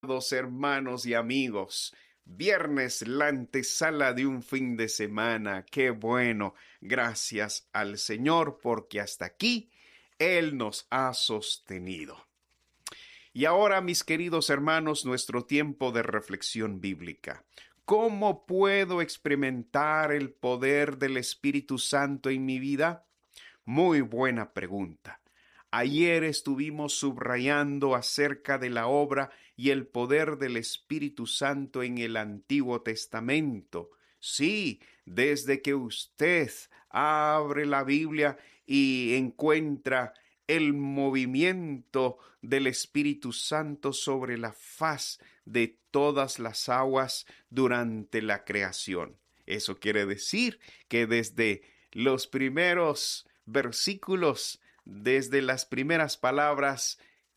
Hermanos y amigos, viernes, la antesala de un fin de semana. Qué bueno, gracias al Señor porque hasta aquí Él nos ha sostenido. Y ahora, mis queridos hermanos, nuestro tiempo de reflexión bíblica. ¿Cómo puedo experimentar el poder del Espíritu Santo en mi vida? Muy buena pregunta. Ayer estuvimos subrayando acerca de la obra y el poder del Espíritu Santo en el Antiguo Testamento. Sí, desde que usted abre la Biblia y encuentra el movimiento del Espíritu Santo sobre la faz de todas las aguas durante la creación. Eso quiere decir que desde los primeros versículos, desde las primeras palabras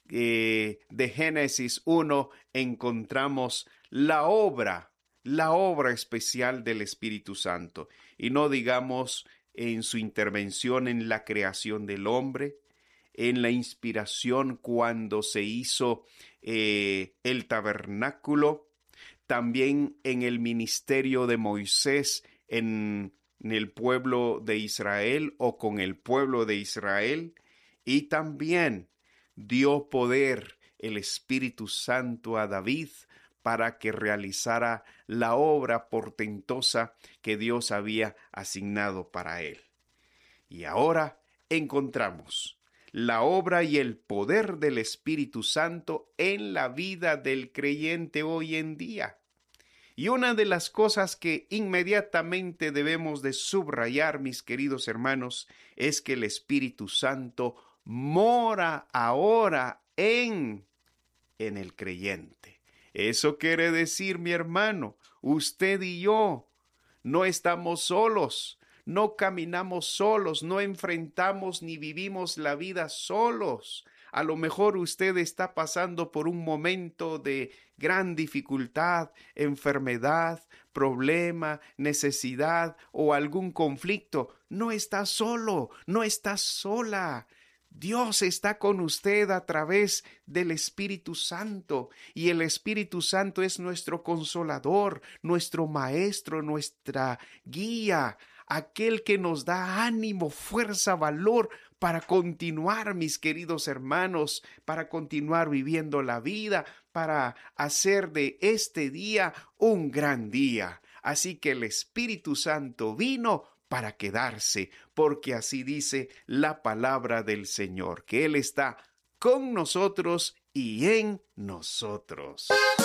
de Génesis 1, encontramos la obra especial del Espíritu Santo. Y no digamos en su intervención en la creación del hombre, en la inspiración cuando se hizo el tabernáculo, también en el ministerio de Moisés en el pueblo de Israel o con el pueblo de Israel, y también dio poder el Espíritu Santo a David para que realizara la obra portentosa que Dios había asignado para él. Y ahora encontramos la obra y el poder del Espíritu Santo en la vida del creyente hoy en día. Y una de las cosas que inmediatamente debemos de subrayar, mis queridos hermanos, es que el Espíritu Santo mora ahora en el creyente. Eso quiere decir, mi hermano, usted y yo no estamos solos, no caminamos solos, no enfrentamos ni vivimos la vida solos. A lo mejor usted está pasando por un momento de gran dificultad, enfermedad, problema, necesidad o algún conflicto. No está solo, no está sola. Dios está con usted a través del Espíritu Santo, y el Espíritu Santo es nuestro consolador, nuestro maestro, nuestra guía, aquel que nos da ánimo, fuerza, valor para continuar, mis queridos hermanos, para continuar viviendo la vida, para hacer de este día un gran día. Así que el Espíritu Santo vino para quedarse, porque así dice la palabra del Señor, que Él está con nosotros y en nosotros.